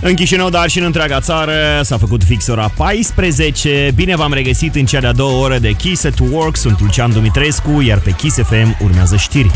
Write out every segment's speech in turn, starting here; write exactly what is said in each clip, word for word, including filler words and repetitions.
În Chișinău, dar și în întreaga țară, s-a făcut fix ora paisprezece. Bine v-am regăsit în cea de-a doua oră de Kiss at Work. Sunt Lucian Dumitrescu, iar pe Kiss F M urmează știri.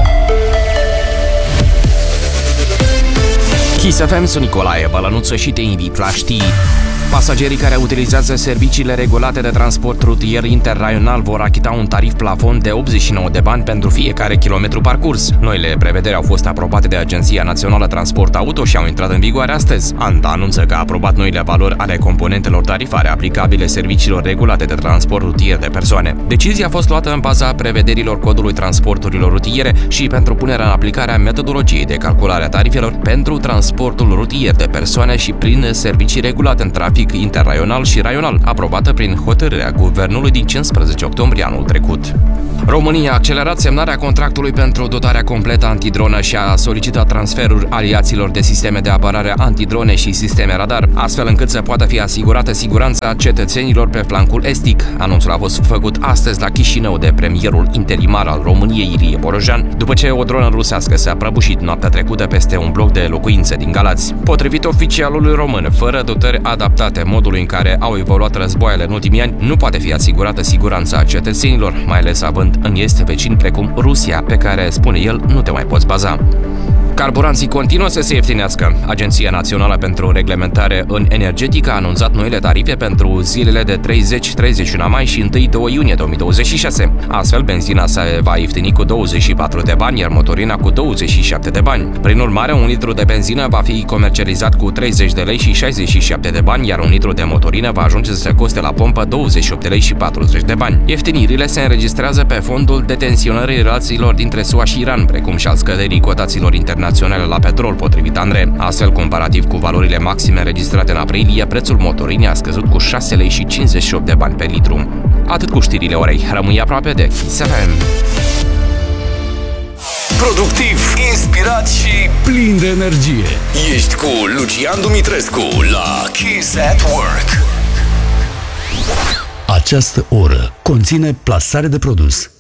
Kiss F M, sunt Nicolae Bălănuță și te invit la știri. Pasagerii care utilizează serviciile regulate de transport rutier interraional vor achita un tarif plafon de optzeci și nouă de bani pentru fiecare kilometru parcurs. Noile prevederi au fost aprobate de Agenția Națională Transport Auto și au intrat în vigoare astăzi. ANTA anunță că a aprobat noile valori ale componentelor tarifare aplicabile serviciilor regulate de transport rutier de persoane. Decizia a fost luată în baza prevederilor codului transporturilor rutiere și pentru punerea în aplicare a metodologiei de calculare a tarifelor pentru transportul rutier de persoane și prin servicii regulate în trafic interraional și raional, aprobată prin hotărârea Guvernului din cincisprezece octombrie anul trecut. România a accelerat semnarea contractului pentru dotarea completă antidronă și a solicitat transferul aliaților de sisteme de apărare antidrone și sisteme radar, astfel încât să poată fi asigurată siguranța cetățenilor pe flancul estic. Anunțul a fost făcut astăzi la Chișinău de premierul interimar al României, Ilie Borojan, după ce o dronă rusească s-a prăbușit noaptea trecută peste un bloc de locuințe din Galați. Potrivit oficialului român, fără dotări adaptate modului în care au evoluat războaiele în ultimii ani, nu poate fi asigurată siguranța cetățenilor, mai ales având în est vecini precum Rusia, pe care, spune el, nu te mai poți baza. Carburanții continuă să se ieftinească. Agenția Națională pentru Reglementare în Energetică a anunțat noile tarife pentru zilele de treizeci treizeci și unu mai și unu iunie două mii douăzeci și șase. Astfel, benzina se va ieftini cu douăzeci și patru de bani, iar motorina cu douăzeci și șapte de bani. Prin urmare, un litru de benzină va fi comercializat cu treizeci de lei și șaizeci și șapte de bani, iar un litru de motorină va ajunge să coste la pompă douăzeci și opt de lei și patruzeci de bani. Ieftinirile se înregistrează pe fondul detenționării relațiilor dintre S U A și Iran, precum și al scăderii cotațiilor internaționale la petrol, potrivit ANRE. Astfel, comparativ cu valorile maxime înregistrate în aprilie, prețul motorinei a scăzut cu șase lei și cincizeci și opt de bani pe litru. Atât cu știrile orei. Rămâi aproape de Kiss F M. Productiv, inspirat și plin de energie. Ești cu Lucian Dumitrescu la Kiss at Work. Această oră conține plasare de produs.